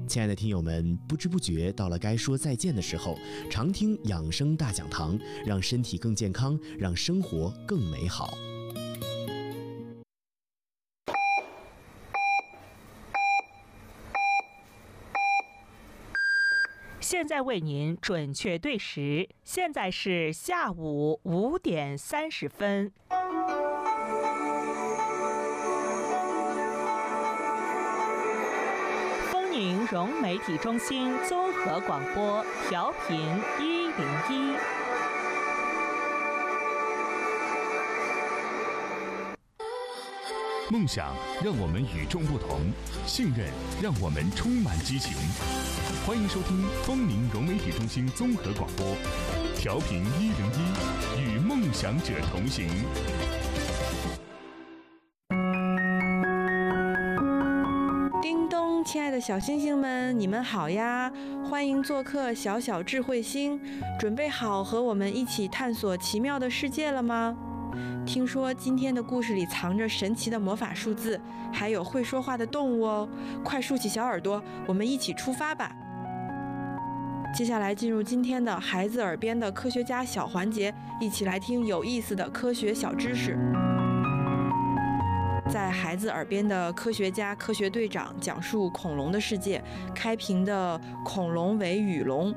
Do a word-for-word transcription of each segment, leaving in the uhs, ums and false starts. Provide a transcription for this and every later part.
亲爱的听友们，不知不觉到了该说再见的时候，常听养生大讲堂，让身体更健康，让生活更美好。 现在为您准确对时，现在是下午五点三十分。丰宁融媒体中心综合广播，调频一零一。 梦想让我们与众不同，信任让我们充满激情。欢迎收听丰宁融媒体中心综合广播，调频一零一，与梦想者同行。 叮咚，亲爱的小星星们，你们好呀！欢迎做客小小智慧星，准备好和我们一起探索奇妙的世界了吗？听说今天的故事里藏着神奇的魔法数字，还有会说话的动物哦！快竖起小耳朵，我们一起出发吧！接下来进入今天的孩子耳边的科学家小环节，一起来听有意思的科学小知识。在孩子耳边的科学家科学队长讲述恐龙的世界，开屏的恐龙尾羽龙。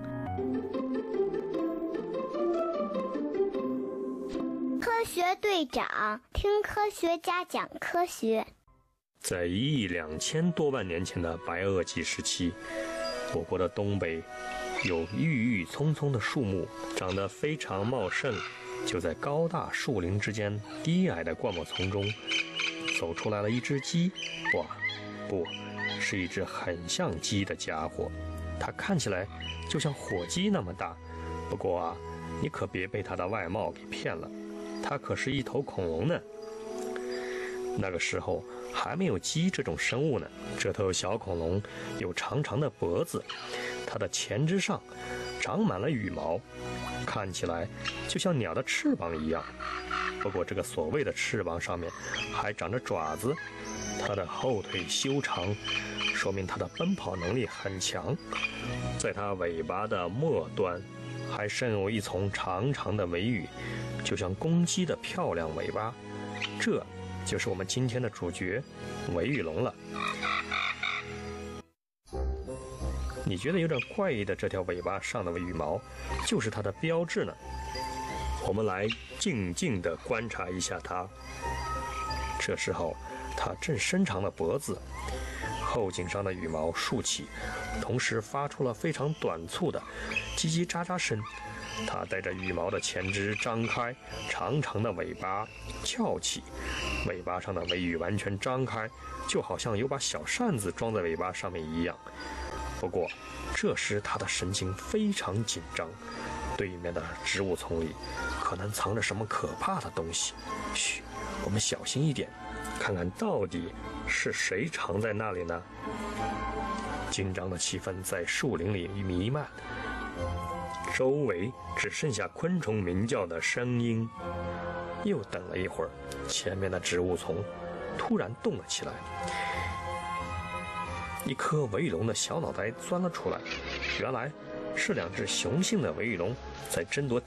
科学队长听科学家讲科学。 在一亿两千多万年前的白垩纪时期，我国的东北有郁郁葱葱的树木，长得非常茂盛。就在高大树林之间低矮的灌木丛中，走出来了一只鸡。哇，不是一只很像鸡的家伙，它看起来就像火鸡那么大。不过啊，你可别被它的外貌给骗了，它可是一头恐龙呢。那个时候还没有鸡这种生物呢。这头小恐龙有长长的脖子，它的前肢上长满了羽毛，看起来就像鸟的翅膀一样。不过这个所谓的翅膀上面还长着爪子，它的后腿修长，说明它的奔跑能力很强。在它尾巴的末端还生有一丛长长的尾羽，就像公鸡的漂亮尾巴。这就是我们今天的主角尾羽龙了。你觉得有点怪异的这条尾巴上的羽毛就是它的标志呢。我们来静静地观察一下它。这时候它正伸长了脖子，后颈上的羽毛竖起，同时发出了非常短促的叽叽喳喳声。它带着羽毛的前肢张开，长长的尾巴翘起，尾巴上的尾羽完全张开，就好像有把小扇子装在尾巴上面一样。不过这时它的神情非常紧张，对面的植物丛里可能藏着什么可怕的东西。嘘，我们小心一点，看看到底是谁藏在那里呢？紧张的气氛在树林里弥漫，周围只剩下昆虫鸣叫的声音。又等了一会儿，前面的植物丛突然动了起来，一颗尾羽龙的小脑袋钻了出来，原来是两只雄性的尾羽龙在争夺